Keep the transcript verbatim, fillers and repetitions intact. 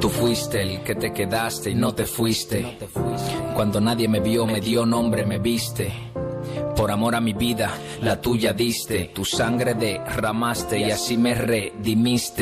Tú fuiste el que te quedaste y no te fuiste. Cuando nadie me vio, me dio nombre, me viste. Por amor a mi vida, la tuya diste. Tu sangre derramaste y así me redimiste.